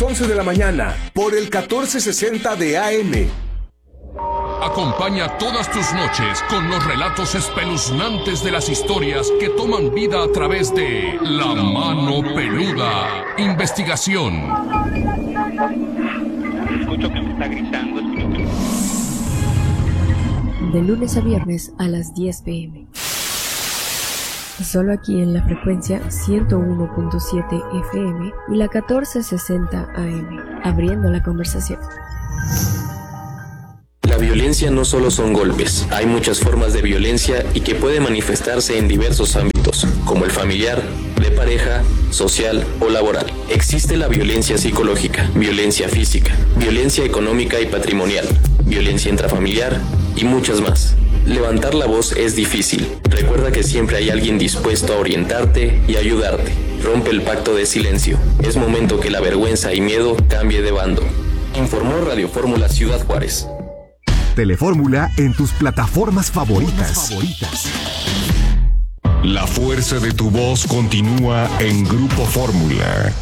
11 de la mañana, por el 1460 de AM. Acompaña todas tus noches con los relatos espeluznantes de las historias que toman vida a través de La Mano Peluda. Investigación. Escucho que me está gritando. De lunes a viernes a las 10 p.m. Solo aquí en la frecuencia 101.7 FM y la 1460 AM. Abriendo la conversación. La violencia no solo son golpes, hay muchas formas de violencia y que puede manifestarse en diversos ámbitos, como el familiar, de pareja, social o laboral. Existe la violencia psicológica, violencia física, violencia económica y patrimonial, violencia intrafamiliar y muchas más. Levantar la voz es difícil. Recuerda que siempre hay alguien dispuesto a orientarte y ayudarte. Rompe el pacto de silencio. Es momento que la vergüenza y miedo cambie de bando. Informó Radio Fórmula Ciudad Juárez. Telefórmula en tus plataformas favoritas. La fuerza de tu voz continúa en Grupo Fórmula.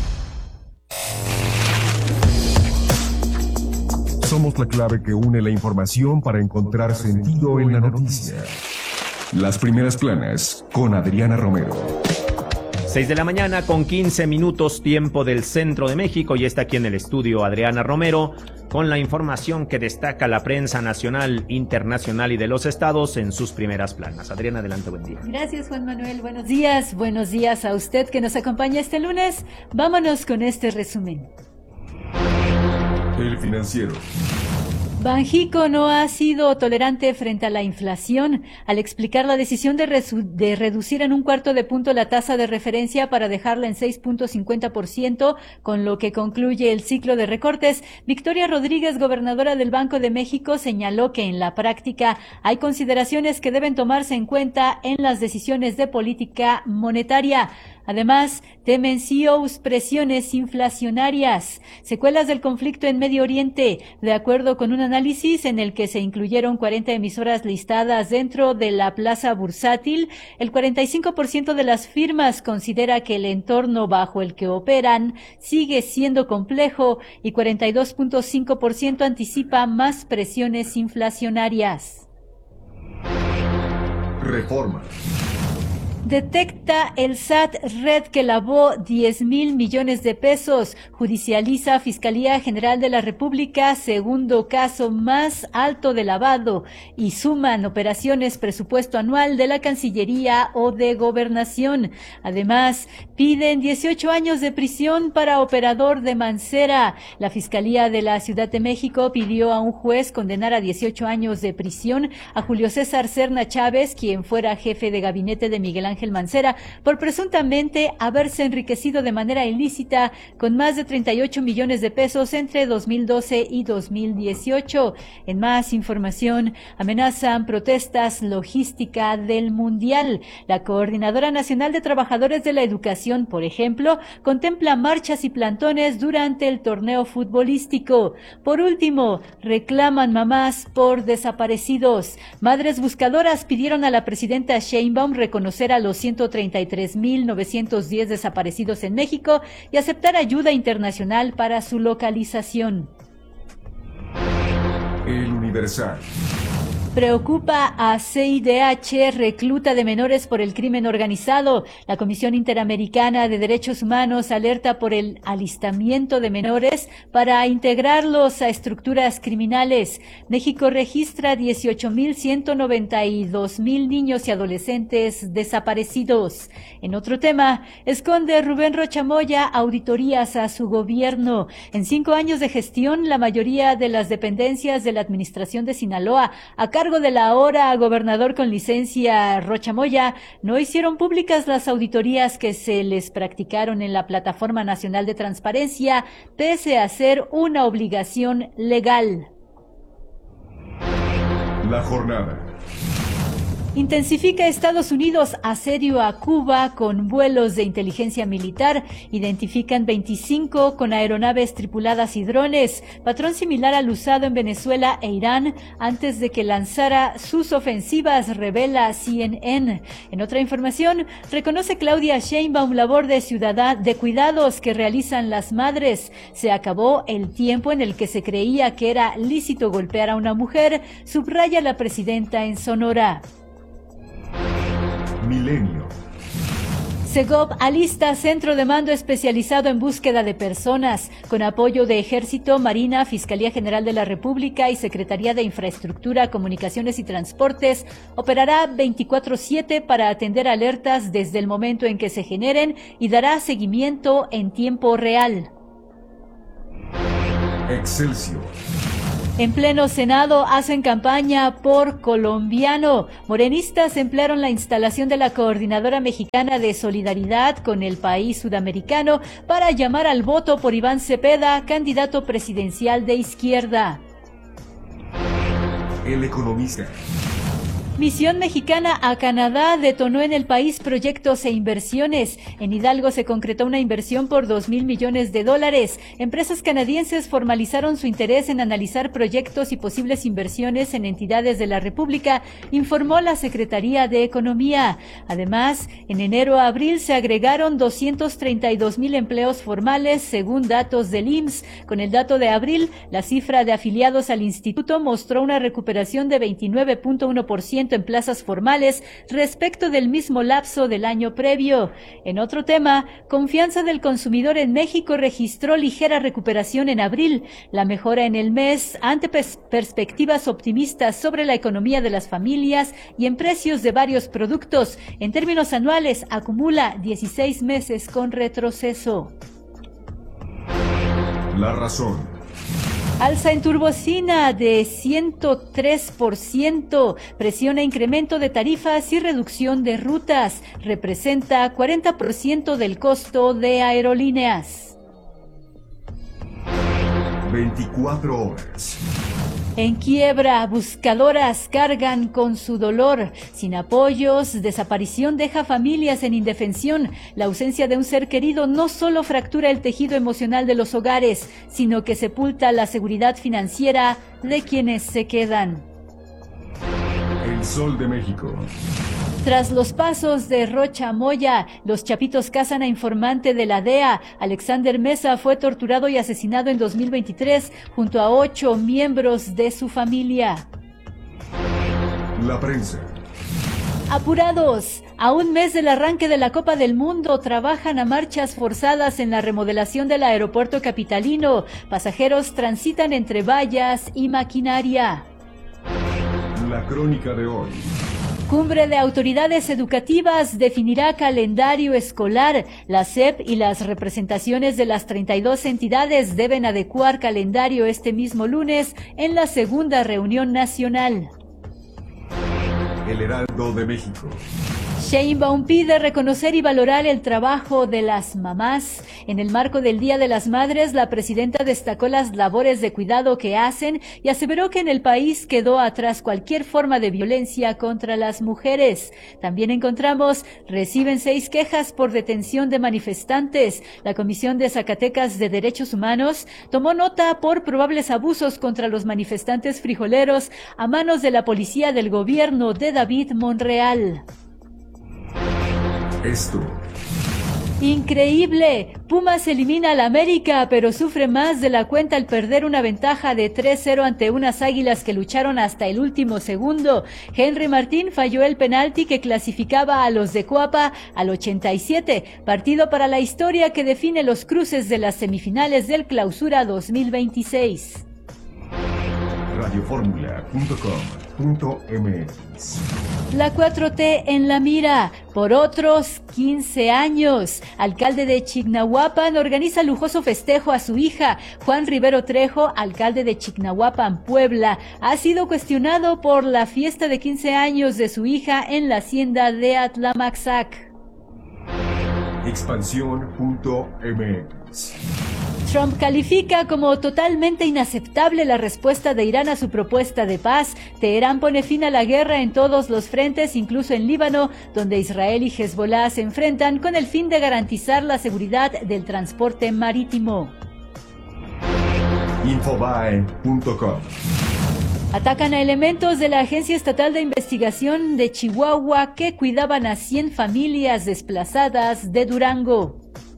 Somos la clave que une la información para encontrar sentido en la noticia. Las primeras planas con Adriana Romero. 6 de la mañana con 15 minutos, tiempo del centro de México, y está aquí en el estudio Adriana Romero con la información que destaca la prensa nacional, internacional y de los estados en sus primeras planas. Adriana, adelante, buen día. Gracias, Juan Manuel. Buenos días a usted que nos acompaña este lunes. Vámonos con este resumen. El Financiero. Banxico no ha sido tolerante frente a la inflación al explicar la decisión de reducir en 1/4 de punto la tasa de referencia para dejarla en 6.50%, con lo que concluye el ciclo de recortes. Victoria Rodríguez, gobernadora del Banco de México, señaló que en la práctica hay consideraciones que deben tomarse en cuenta en las decisiones de política monetaria. Además, temen CEOs presiones inflacionarias, secuelas del conflicto en Medio Oriente. De acuerdo con un análisis en el que se incluyeron 40 emisoras listadas dentro de la plaza bursátil, el 45% de las firmas considera que el entorno bajo el que operan sigue siendo complejo y 42.5% anticipa más presiones inflacionarias. Reforma. Detecta el SAT red que lavó 10,000 millones de pesos. Judicializa Fiscalía General de la República, segundo caso más alto de lavado. Y suman operaciones presupuesto anual de la Cancillería o de Gobernación. Además, piden 18 años de prisión para operador de Mancera. La Fiscalía de la Ciudad de México pidió a un juez condenar a 18 años de prisión a Julio César Serna Chávez, quien fuera jefe de gabinete de Miguel Ángel Mancera, por presuntamente haberse enriquecido de manera ilícita con más de 38 millones de pesos entre 2012 y 2018. En más información, amenazan protestas logística del Mundial. La Coordinadora Nacional de Trabajadores de la Educación, por ejemplo, contempla marchas y plantones durante el torneo futbolístico. Por último, reclaman mamás por desaparecidos. Madres buscadoras pidieron a la presidenta Sheinbaum reconocer a los 133,910 desaparecidos en México y aceptar ayuda internacional para su localización. El Universal. Preocupa a CIDH, recluta de menores por el crimen organizado. La Comisión Interamericana de Derechos Humanos alerta por el alistamiento de menores para integrarlos a estructuras criminales. México registra 18,192,000 niños y adolescentes desaparecidos. En otro tema, esconde Rubén Rocha Moya auditorías a su gobierno. En 5 años de gestión, la mayoría de las dependencias de la Administración de Sinaloa, a cargo de la ahora gobernador con licencia Rocha Moya, no hicieron públicas las auditorías que se les practicaron en la Plataforma Nacional de Transparencia, pese a ser una obligación legal. La jornada. Intensifica Estados Unidos asedio a Cuba con vuelos de inteligencia militar. Identifican 25 con aeronaves tripuladas y drones, patrón similar al usado en Venezuela e Irán antes de que lanzara sus ofensivas, revela CNN. En otra información, reconoce Claudia Sheinbaum labor de cuidados que realizan las madres. Se acabó el tiempo en el que se creía que era lícito golpear a una mujer, subraya la presidenta en Sonora. Milenio. Segov alista centro de mando especializado en búsqueda de personas, con apoyo de Ejército, Marina, Fiscalía General de la República y Secretaría de Infraestructura, Comunicaciones y Transportes. Operará 24/7 para atender alertas desde el momento en que se generen y dará seguimiento en tiempo real. Excelsior. En pleno Senado hacen campaña por colombiano. Morenistas emplearon la instalación de la Coordinadora Mexicana de Solidaridad con el país sudamericano para llamar al voto por Iván Cepeda, candidato presidencial de izquierda. El Economista. Misión mexicana a Canadá detonó en el país proyectos e inversiones. En Hidalgo se concretó una inversión por $2,000 millones. Empresas canadienses formalizaron su interés en analizar proyectos y posibles inversiones en entidades de la República, informó la Secretaría de Economía. Además, en enero a abril se agregaron 232,000 empleos formales, según datos del IMSS. Con el dato de abril, la cifra de afiliados al instituto mostró una recuperación de 29.1% en plazas formales respecto del mismo lapso del año previo. En otro tema, confianza del consumidor en México registró ligera recuperación en abril. La mejora en el mes ante perspectivas optimistas sobre la economía de las familias y en precios de varios productos. En términos anuales, acumula 16 meses con retroceso. La Razón. Alza en turbocina de 103%, presiona incremento de tarifas y reducción de rutas, representa 40% del costo de aerolíneas. 24 horas. En quiebra, buscadoras cargan con su dolor. Sin apoyos, desaparición deja familias en indefensión. La ausencia de un ser querido no solo fractura el tejido emocional de los hogares, sino que sepulta la seguridad financiera de quienes se quedan. El Sol de México. Tras los pasos de Rocha Moya, los Chapitos cazan a informante de la DEA. Alexander Mesa fue torturado y asesinado en 2023 junto a 8 miembros de su familia. La Prensa. Apurados, a un mes del arranque de la Copa del Mundo, trabajan a marchas forzadas en la remodelación del aeropuerto capitalino. Pasajeros transitan entre vallas y maquinaria. La Crónica de hoy. Cumbre de autoridades educativas definirá calendario escolar. La SEP y las representaciones de las 32 entidades deben adecuar calendario este mismo lunes en la segunda reunión nacional. El Heraldo de México. Sheinbaum pide reconocer y valorar el trabajo de las mamás. En el marco del Día de las Madres, la presidenta destacó las labores de cuidado que hacen y aseveró que en el país quedó atrás cualquier forma de violencia contra las mujeres. También encontramos, reciben 6 quejas por detención de manifestantes. La Comisión de Zacatecas de Derechos Humanos tomó nota por probables abusos contra los manifestantes frijoleros a manos de la policía del gobierno de David Monreal. Esto. Increíble. Pumas elimina al América, pero sufre más de la cuenta al perder una ventaja de 3-0 ante unas Águilas que lucharon hasta el último segundo. Henry Martín falló el penalti que clasificaba a los de Coapa al 87, partido para la historia que define los cruces de las semifinales del Clausura 2026. Radioformula.com.mx. La 4T en la mira, por otros 15 años. Alcalde de Chignahuapan organiza lujoso festejo a su hija. Juan Rivero Trejo, alcalde de Chignahuapan, Puebla, ha sido cuestionado por la fiesta de 15 años de su hija en la hacienda de Atlamaxac. Expansión.mx. Trump califica como totalmente inaceptable la respuesta de Irán a su propuesta de paz. Teherán pone fin a la guerra en todos los frentes, incluso en Líbano, donde Israel y Hezbollah se enfrentan con el fin de garantizar la seguridad del transporte marítimo. Infobae.com. Atacan a elementos de la Agencia Estatal de Investigación de Chihuahua que cuidaban a 100 familias desplazadas de Durango.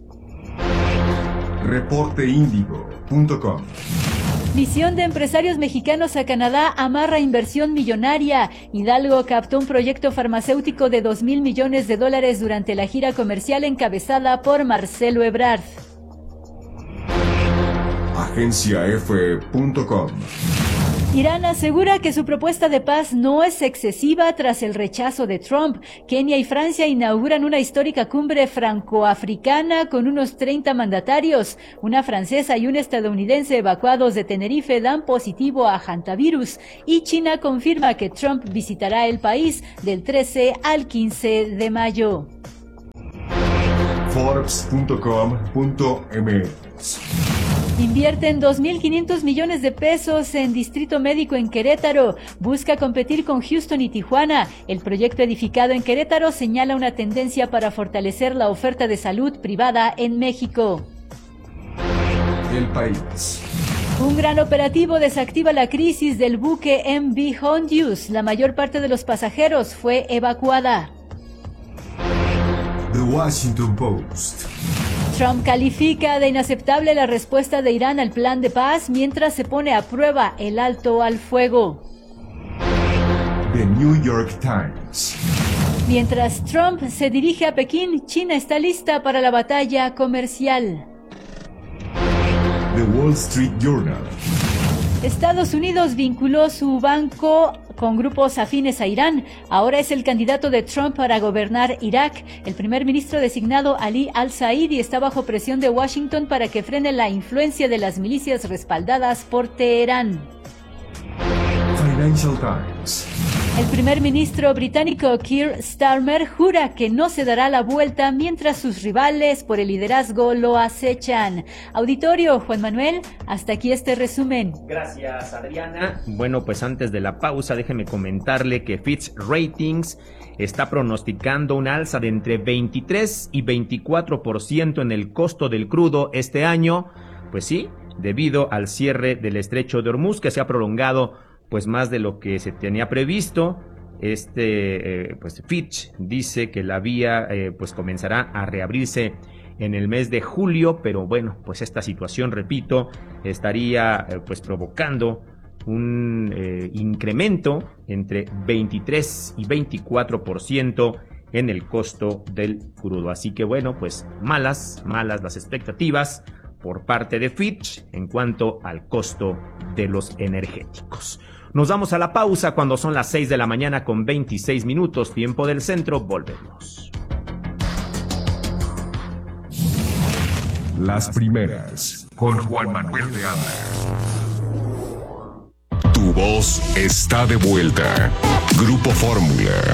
Reporteindigo.com. Misión de empresarios mexicanos a Canadá amarra inversión millonaria. Hidalgo captó un proyecto farmacéutico de $2,000 millones durante la gira comercial encabezada por Marcelo Ebrard. Agenciaf.com. Irán asegura que su propuesta de paz no es excesiva tras el rechazo de Trump. Kenia y Francia inauguran una histórica cumbre francoafricana con unos 30 mandatarios. Una francesa y un estadounidense evacuados de Tenerife dan positivo a hantavirus. Y China confirma que Trump visitará el país del 13 al 15 de mayo. Forbes.com.mx. Invierten 2.500 millones de pesos en Distrito Médico en Querétaro. Busca competir con Houston y Tijuana. El proyecto edificado en Querétaro señala una tendencia para fortalecer la oferta de salud privada en México. El País. Un gran operativo desactiva la crisis del buque MV Hondius. La mayor parte de los pasajeros fue evacuada. The Washington Post. Trump califica de inaceptable la respuesta de Irán al plan de paz mientras se pone a prueba el alto al fuego. The New York Times. Mientras Trump se dirige a Pekín, China está lista para la batalla comercial. The Wall Street Journal. Estados Unidos vinculó su banco con grupos afines a Irán. Ahora es el candidato de Trump para gobernar Irak. El primer ministro designado Ali al-Saidi está bajo presión de Washington para que frene la influencia de las milicias respaldadas por Teherán. Financial Times. El primer ministro británico Keir Starmer jura que no se dará la vuelta mientras sus rivales por el liderazgo lo acechan. Auditorio, Juan Manuel, hasta aquí este resumen. Gracias, Adriana. Bueno, pues antes de la pausa, déjeme comentarle que Fitch Ratings está pronosticando un alza de entre 23 y 24% en el costo del crudo este año. Pues sí, debido al cierre del estrecho de Hormuz, que se ha prolongado pues más de lo que se tenía previsto. Pues Fitch dice que la vía pues comenzará a reabrirse en el mes de julio, pero bueno, pues esta situación, repito, estaría pues provocando un incremento entre 23 y 24% en el costo del crudo. Así que bueno, pues malas las expectativas por parte de Fitch en cuanto al costo de los energéticos. Nos vamos a la pausa cuando son las 6 de la mañana con 26 minutos, tiempo del centro. Volvemos. Las primeras, con Juan Manuel de Anda. Tu voz está de vuelta. Grupo Fórmula.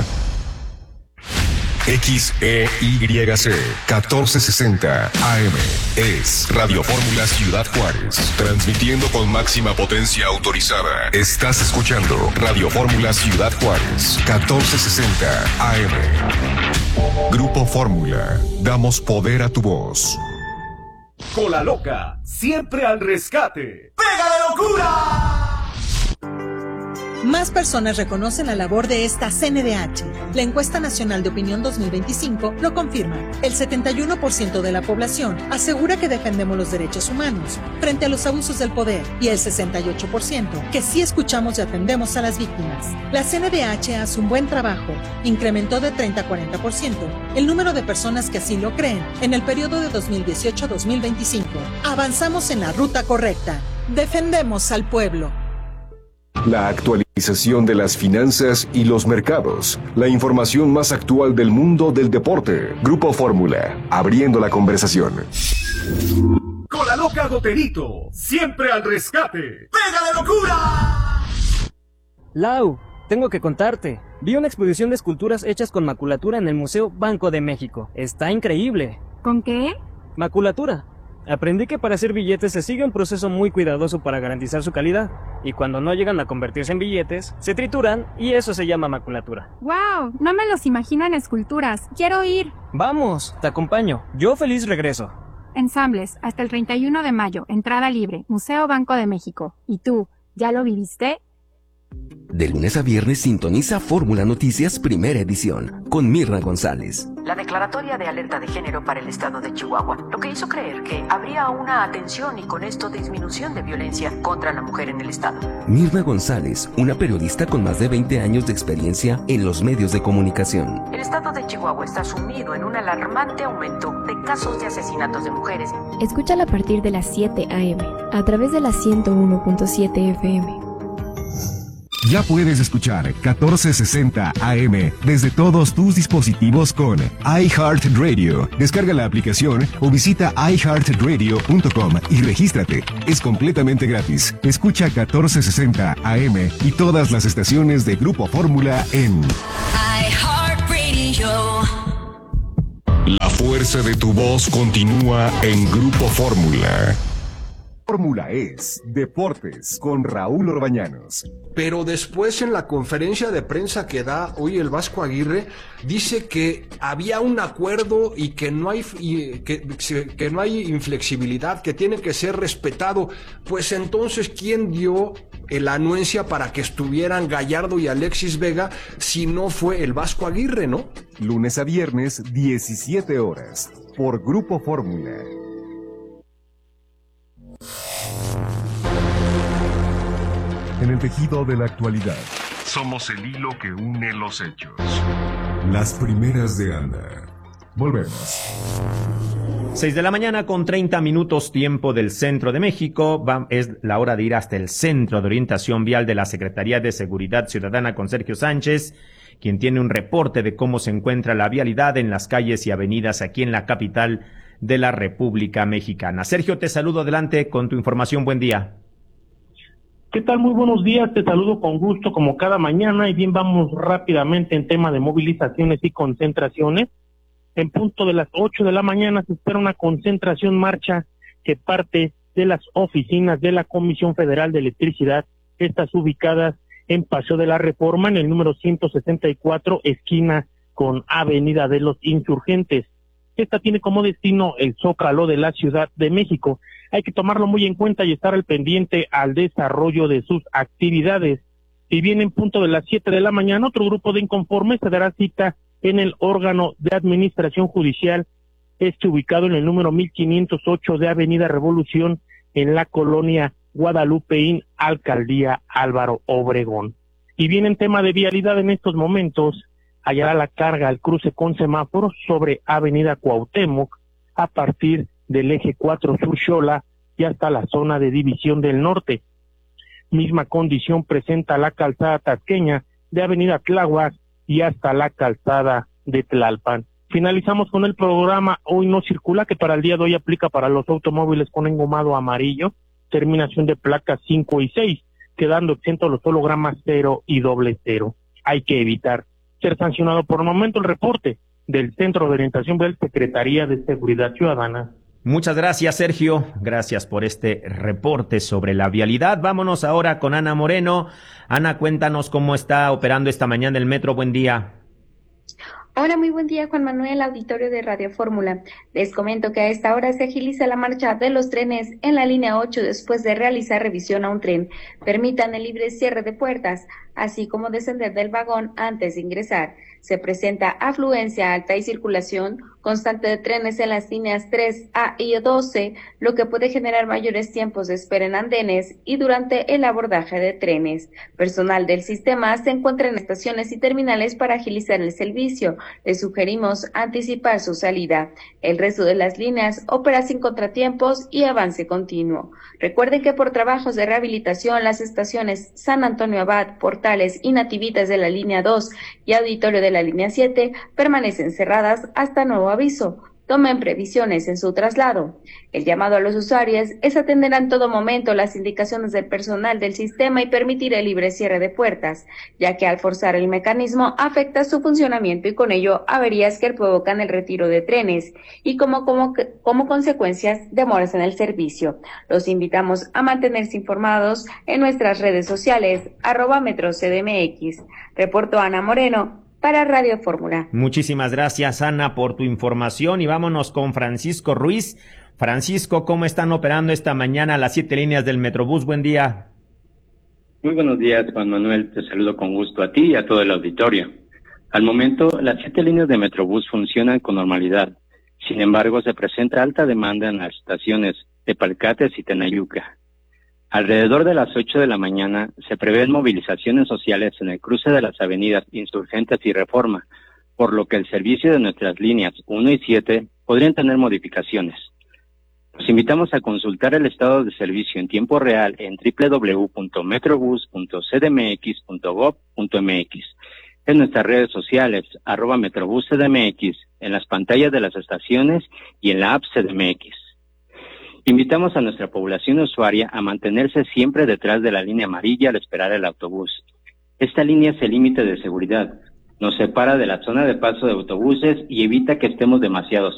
XEYC 1460 AM es Radio Fórmula Ciudad Juárez, transmitiendo con máxima potencia autorizada. Estás escuchando Radio Fórmula Ciudad Juárez 1460 AM. Grupo Fórmula, damos poder a tu voz. Cola Loca, siempre al rescate. ¡Pega de locura! Más personas reconocen la labor de esta CNDH. La encuesta nacional de opinión 2025 lo confirma. El 71% de la población asegura que defendemos los derechos humanos frente a los abusos del poder y el 68% que sí escuchamos y atendemos a las víctimas. La CNDH hace un buen trabajo. Incrementó de 30 a 40% el número de personas que así lo creen en el periodo de 2018 a 2025. Avanzamos en la ruta correcta. Defendemos al pueblo. La actualización de las finanzas y los mercados. La información más actual del mundo del deporte. Grupo Fórmula, abriendo la conversación. Cola Loca Goterito, siempre al rescate. ¡Pega de locura! Lau, tengo que contarte. Vi una exposición de esculturas hechas con maculatura en el Museo Banco de México. Está increíble. ¿Con qué? Maculatura. Aprendí que para hacer billetes se sigue un proceso muy cuidadoso para garantizar su calidad, y cuando no llegan a convertirse en billetes, se trituran y eso se llama maculatura. ¡Wow! No me los imagino en esculturas. ¡Quiero ir! Vamos, te acompaño. Yo feliz regreso. Ensambles, hasta el 31 de mayo, entrada libre, Museo Banco de México. ¿Y tú, ya lo viviste? De lunes a viernes sintoniza Fórmula Noticias Primera Edición con Mirna González. La declaratoria de alerta de género para el estado de Chihuahua, lo que hizo creer que habría una atención y con esto disminución de violencia contra la mujer en el estado. Mirna González, una periodista con más de 20 años de experiencia en los medios de comunicación. El estado de Chihuahua está sumido en un alarmante aumento de casos de asesinatos de mujeres. Escúchala a partir de las 7 a.m. a través de la 101.7 FM. Ya puedes escuchar 1460 AM desde todos tus dispositivos con iHeartRadio. Descarga la aplicación o visita iHeartRadio.com y regístrate. Es completamente gratis. Escucha 1460 AM y todas las estaciones de Grupo Fórmula en iHeartRadio. La fuerza de tu voz continúa en Grupo Fórmula. Fórmula es Deportes con Raúl Orbañanos. Pero después en la conferencia de prensa que da hoy el Vasco Aguirre, dice que había un acuerdo y que no hay que no hay inflexibilidad, que tiene que ser respetado. Pues entonces, ¿quién dio la anuencia para que estuvieran Gallardo y Alexis Vega si no fue el Vasco Aguirre, no? Lunes a viernes, 17 horas, por Grupo Fórmula. En el tejido de la actualidad, somos el hilo que une los hechos. Las primeras de Anda. Volvemos. 6 de la mañana con 30 minutos tiempo del centro de México. Es la hora de ir hasta el Centro de Orientación Vial de la Secretaría de Seguridad Ciudadana con Sergio Sánchez, quien tiene un reporte de cómo se encuentra la vialidad en las calles y avenidas aquí en la capital de la República Mexicana. Sergio, te saludo, adelante con tu información. Buen día. ¿Qué tal? Muy buenos días, te saludo con gusto como cada mañana y bien vamos rápidamente en tema de movilizaciones y concentraciones. En punto de las 8 de la mañana se espera una concentración marcha que parte de las oficinas de la Comisión Federal de Electricidad, estas ubicadas en Paseo de la Reforma, en el número 164, esquina con Avenida de los Insurgentes. Esta tiene como destino el Zócalo de la Ciudad de México. Hay que tomarlo muy en cuenta y estar al pendiente al desarrollo de sus actividades. Si bien en punto de las 7 de la mañana, otro grupo de inconformes se dará cita en el órgano de administración judicial, ubicado en el número 1508 de Avenida Revolución, en la colonia Guadalupeín, Alcaldía Álvaro Obregón. Y bien en tema de vialidad en estos momentos, hallará la carga al cruce con semáforos sobre Avenida Cuauhtémoc a partir del eje 4 Sur Xola y hasta la zona de División del Norte. Misma condición presenta la calzada tasqueña de Avenida Tláhuac y hasta la calzada de Tlalpan. Finalizamos con el programa Hoy No Circula, que para el día de hoy aplica para los automóviles con engomado amarillo, terminación de placas 5 y 6, quedando exentos los hologramas 0 y 00. Hay que evitar ser sancionado. Por el momento el reporte del Centro de Orientación Vial, Secretaría de Seguridad Ciudadana. Muchas gracias, Sergio. Gracias por este reporte sobre la vialidad. Vámonos ahora con Ana Moreno. Ana, cuéntanos cómo está operando esta mañana el metro. Buen día. Hola, muy buen día, Juan Manuel, auditorio de Radio Fórmula. Les comento que a esta hora se agiliza la marcha de los trenes en la línea 8 después de realizar revisión a un tren. Permitan el libre cierre de puertas, así como descender del vagón antes de ingresar. Se presenta afluencia alta y circulación constante de trenes en las líneas 3A y 12, lo que puede generar mayores tiempos de espera en andenes y durante el abordaje de trenes. Personal del sistema se encuentra en estaciones y terminales para agilizar el servicio. Les sugerimos anticipar su salida. El resto de las líneas opera sin contratiempos y avance continuo. Recuerden que por trabajos de rehabilitación, las estaciones San Antonio Abad, Portales y Nativitas de la línea 2 y Auditorio de la línea 7 permanecen cerradas hasta nuevo aviso. tomen previsiones en su traslado. El llamado a los usuarios es atender en todo momento las indicaciones del personal del sistema y permitir el libre cierre de puertas, ya que al forzar el mecanismo afecta su funcionamiento y con ello averías que provocan el retiro de trenes y como consecuencias demoras en el servicio. Los invitamos a mantenerse informados en nuestras redes sociales, @MetroCDMX. Reportó Ana Moreno para Radio Fórmula. Muchísimas gracias, Ana, por tu información, y vámonos con Francisco Ruiz. Francisco, ¿cómo están operando esta mañana las 7 líneas del Metrobús? Buen día. Muy buenos días, Juan Manuel. Te saludo con gusto a ti y a todo el auditorio. Al momento, las 7 líneas de Metrobús funcionan con normalidad. Sin embargo, se presenta alta demanda en las estaciones de Palcates y Tenayuca. Alrededor de las 8 de la mañana se prevén movilizaciones sociales en el cruce de las avenidas Insurgentes y Reforma, por lo que el servicio de nuestras líneas 1 y 7 podrían tener modificaciones. Los invitamos a consultar el estado de servicio en tiempo real en www.metrobus.cdmx.gov.mx, en nuestras redes sociales, @MetrobúsCDMX, en las pantallas de las estaciones y en la app CDMX. Invitamos a nuestra población usuaria a mantenerse siempre detrás de la línea amarilla al esperar el autobús. Esta línea es el límite de seguridad. Nos separa de la zona de paso de autobuses y evita que estemos demasiado